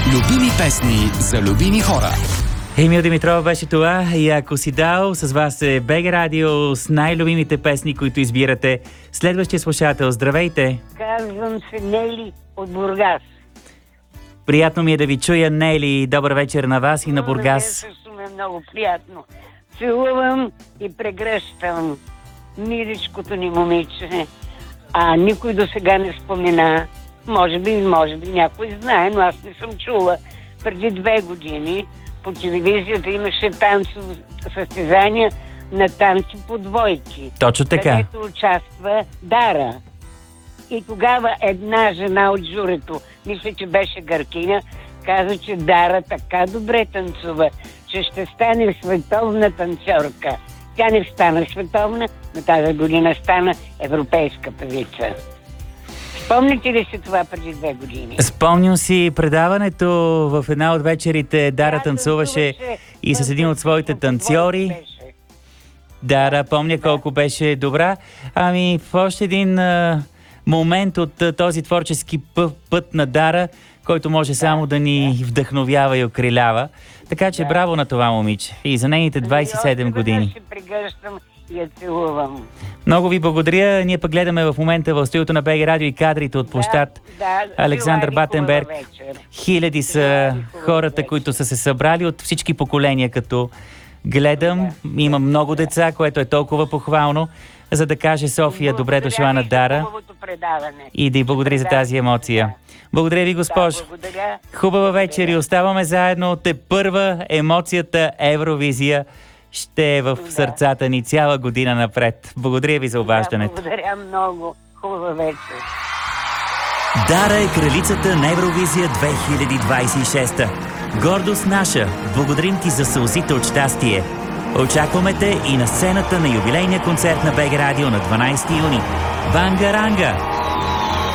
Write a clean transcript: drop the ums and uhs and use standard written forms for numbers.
Любими песни за любими хора. Емил Димитров беше това и ако си дал, с вас е БГ Радио с най-любимите песни, които избирате. Следващия слушател, здравейте! Казвам се Нели от Бургас. Приятно ми е да ви чуя, Нели. Добър вечер на вас и на Бургас. Също ми е много приятно. Целувам и прегръщам миричкото ни момиче. А никой до сега не спомена. Може би някой знае, но аз не съм чула. Преди 2 години по телевизията имаше танцово състезания на танци по двойки. Точно така. Където участва Дара. И тогава една жена от журито, мисля, че беше гъркиня, каза, че Дара така добре танцува, че ще стане световна танцорка. Тя не стана световна, но тази година стана европейска певица. Спомните ли си това преди 2 години? Спомням си предаването в една от вечерите. Дара танцуваше и с един от своите танцори. Дара, помня колко беше добра. Ами в още един момент от този творчески път на Дара, който може само да ни вдъхновява и окрилява. Така че браво на това момиче и за нейните 27 години. Ще прегръщам и я целувам. Много ви благодаря. Ние пък гледаме в момента в студиото на БГ Радио и кадрите от площад Александър Батенберг. Хиляди са хората, които са се събрали от всички поколения, като гледам. Има много деца, което е толкова похвално, за да каже София добре дошла на Дара и да й благодари за тази емоция. Благодаря ви, госпожо. Хубава вечер и оставаме заедно. Тепърва емоцията Евровизия ще е в сърцата ни цяла година напред. Благодаря ви за обаждането. Благодаря много. Хубава вечер. Дара е кралицата на Евровизия 2026. Гордост наша. Благодарим ти за сълзите от щастие. Очакваме те и на сцената на юбилейния концерт на БГ Радио на 12 юни. Бангаранга!